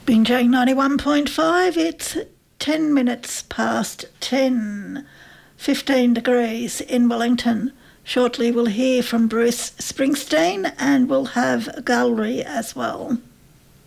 Binjang 91.5, it's 10 minutes past 10, 15 degrees in Wellington. Shortly we'll hear from Bruce Springsteen and we'll have Gallery as well.